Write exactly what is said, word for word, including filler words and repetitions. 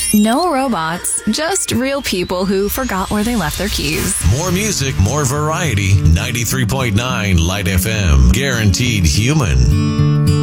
No robots, just real people who forgot where they left their keys. More music, more variety. ninety-three point nine Light F M. Guaranteed human.